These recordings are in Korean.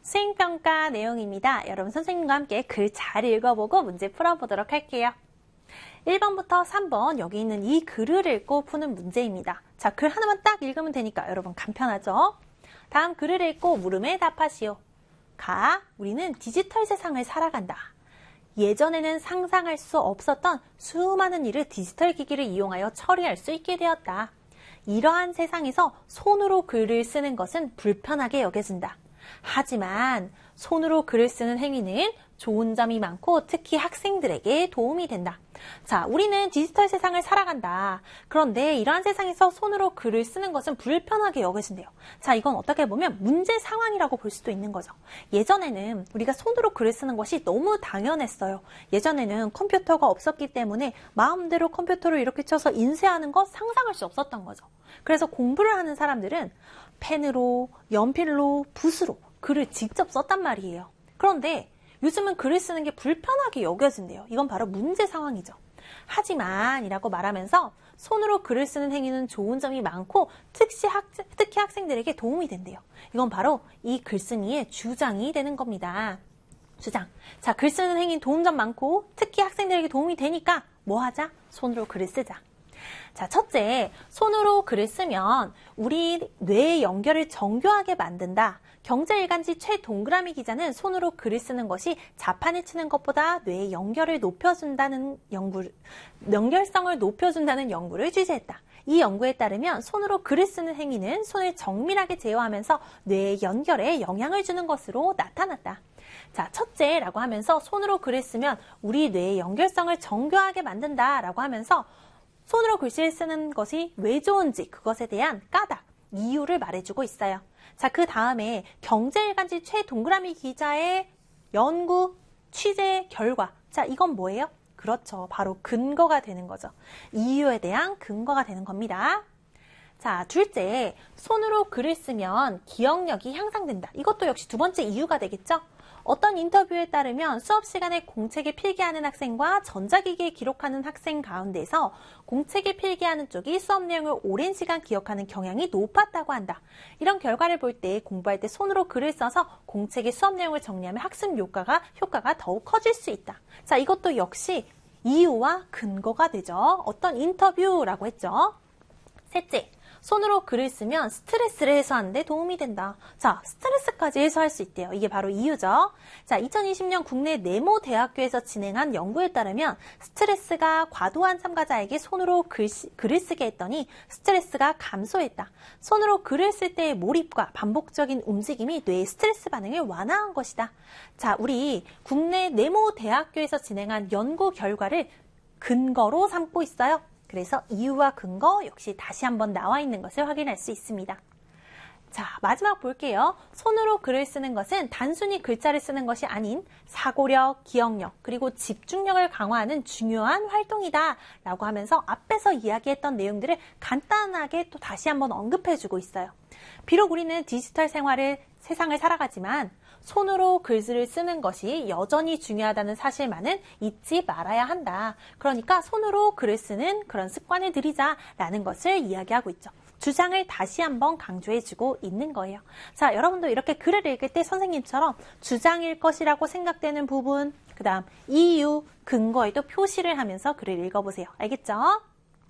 수행평가 내용입니다. 여러분 선생님과 함께 글 잘 읽어보고 문제 풀어보도록 할게요. 1번부터 3번 여기 있는 이 글을 읽고 푸는 문제입니다. 자, 글 하나만 딱 읽으면 되니까 여러분 간편하죠? 다음 글을 읽고 물음에 답하시오. 가, 우리는 디지털 세상을 살아간다. 예전에는 상상할 수 없었던 수많은 일을 디지털 기기를 이용하여 처리할 수 있게 되었다. 이러한 세상에서 손으로 글을 쓰는 것은 불편하게 여겨진다. 하지만 손으로 글을 쓰는 행위는 좋은 점이 많고 특히 학생들에게 도움이 된다. 자, 우리는 디지털 세상을 살아간다. 그런데 이러한 세상에서 손으로 글을 쓰는 것은 불편하게 여겨진대요. 자, 이건 어떻게 보면 문제 상황이라고 볼 수도 있는 거죠. 예전에는 우리가 손으로 글을 쓰는 것이 너무 당연했어요. 예전에는 컴퓨터가 없었기 때문에 마음대로 컴퓨터를 이렇게 쳐서 인쇄하는 거 상상할 수 없었던 거죠. 그래서 공부를 하는 사람들은 펜으로, 연필로, 붓으로 글을 직접 썼단 말이에요. 그런데 요즘은 글을 쓰는 게 불편하게 여겨진대요. 이건 바로 문제 상황이죠. 하지만 이라고 말하면서 손으로 글을 쓰는 행위는 좋은 점이 많고 특히 학생들에게 도움이 된대요. 이건 바로 이 글쓴이의 주장이 되는 겁니다. 주장. 자, 글 쓰는 행위는 좋은 점 많고 특히 학생들에게 도움이 되니까 뭐 하자? 손으로 글을 쓰자. 자, 첫째, 손으로 글을 쓰면 우리 뇌의 연결을 정교하게 만든다. 경제일간지 최동그라미 기자는 손으로 글을 쓰는 것이 자판을 치는 것보다 뇌의 연결성을 높여준다는 연구를 취재했다. 이 연구에 따르면 손으로 글을 쓰는 행위는 손을 정밀하게 제어하면서 뇌의 연결에 영향을 주는 것으로 나타났다. 자, 첫째라고 하면서 손으로 글을 쓰면 우리 뇌의 연결성을 정교하게 만든다라고 하면서 손으로 글씨를 쓰는 것이 왜 좋은지 그것에 대한 까닭, 이유를 말해주고 있어요. 자, 그 다음에 경제일간지 최동그라미 기자의 연구, 취재 결과. 자, 이건 뭐예요? 그렇죠. 바로 근거가 되는 거죠. 이유에 대한 근거가 되는 겁니다. 자, 둘째, 손으로 글을 쓰면 기억력이 향상된다. 이것도 역시 두 번째 이유가 되겠죠? 어떤 인터뷰에 따르면 수업 시간에 공책에 필기하는 학생과 전자기기에 기록하는 학생 가운데서 공책에 필기하는 쪽이 수업 내용을 오랜 시간 기억하는 경향이 높았다고 한다. 이런 결과를 볼 때 공부할 때 손으로 글을 써서 공책의 수업 내용을 정리하면 학습 효과가 더욱 커질 수 있다. 자, 이것도 역시 이유와 근거가 되죠. 어떤 인터뷰라고 했죠. 셋째, 손으로 글을 쓰면 스트레스를 해소하는 데 도움이 된다. 자, 스트레스까지 해소할 수 있대요. 이게 바로 이유죠. 자, 2020년 국내 네모 대학교에서 진행한 연구에 따르면 스트레스가 과도한 참가자에게 손으로 글을 쓰게 했더니 스트레스가 감소했다. 손으로 글을 쓸 때의 몰입과 반복적인 움직임이 뇌의 스트레스 반응을 완화한 것이다. 자, 우리 국내 네모 대학교에서 진행한 연구 결과를 근거로 삼고 있어요. 그래서 이유와 근거 역시 다시 한번 나와 있는 것을 확인할 수 있습니다. 자, 마지막 볼게요. 손으로 글을 쓰는 것은 단순히 글자를 쓰는 것이 아닌 사고력, 기억력, 그리고 집중력을 강화하는 중요한 활동이다 라고 하면서 앞에서 이야기했던 내용들을 간단하게 또 다시 한번 언급해주고 있어요. 비록 우리는 디지털 세상을 살아가지만 손으로 글을 쓰는 것이 여전히 중요하다는 사실만은 잊지 말아야 한다. 그러니까 손으로 글을 쓰는 그런 습관을 들이자라는 것을 이야기하고 있죠. 주장을 다시 한번 강조해주고 있는 거예요. 자, 여러분도 이렇게 글을 읽을 때 선생님처럼 주장일 것이라고 생각되는 부분, 그 다음 이유, 근거에도 표시를 하면서 글을 읽어보세요. 알겠죠?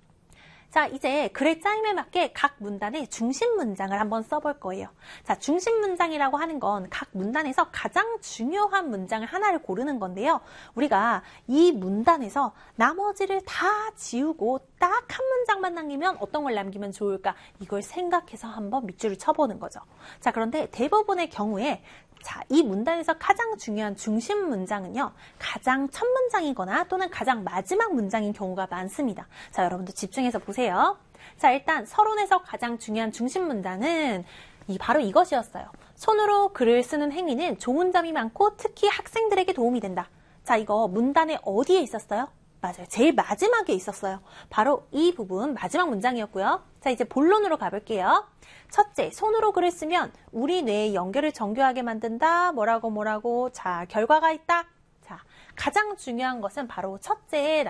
자, 이제 글의 짜임에 맞게 각 문단의 중심 문장을 한번 써볼 거예요. 자, 중심 문장이라고 하는 건 각 문단에서 가장 중요한 문장을 하나를 고르는 건데요. 우리가 이 문단에서 나머지를 다 지우고 딱 한 문장만 남기면 어떤 걸 남기면 좋을까? 이걸 생각해서 한번 밑줄을 쳐보는 거죠. 자, 그런데 대부분의 경우에 자, 이 문단에서 가장 중요한 중심 문장은요, 가장 첫 문장이거나 또는 가장 마지막 문장인 경우가 많습니다. 자, 여러분도 집중해서 보세요. 자, 일단 서론에서 가장 중요한 중심 문장은 바로 이것이었어요. 손으로 글을 쓰는 행위는 좋은 점이 많고 특히 학생들에게 도움이 된다. 자, 이거 문단의 어디에 있었어요? 맞아요. 제일 마지막에 있었어요. 바로 이 부분 마지막 문장이었고요. 자, 이제 본론으로 가볼게요. 첫째, 손으로 글을 쓰면 우리 뇌의 연결을 정교하게 만든다. 뭐라고. 자, 결과가 있다. 자, 가장 중요한 것은 바로 첫째